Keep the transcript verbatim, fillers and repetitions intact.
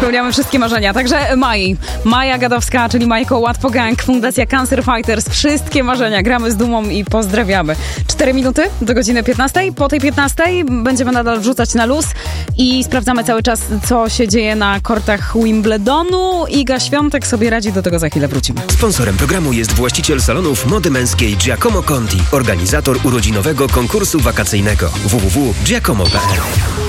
spełniamy wszystkie marzenia. Także Mai, Maja Gadowska, czyli Majko Łatwo Gang, Fundacja Cancer Fighters. Wszystkie marzenia. Gramy z dumą i pozdrawiamy. Cztery minuty do godziny piętnastej. Po tej piętnastej będziemy nadal wrzucać na luz i sprawdzamy cały czas, co się dzieje na kortach Wimbledonu. Iga Świątek sobie radzi, do tego za chwilę wrócimy. Sponsorem programu jest właściciel salonów mody męskiej Giacomo Conti, organizator urodzinowego konkursu wakacyjnego w w w kropka giacomo kropka p l.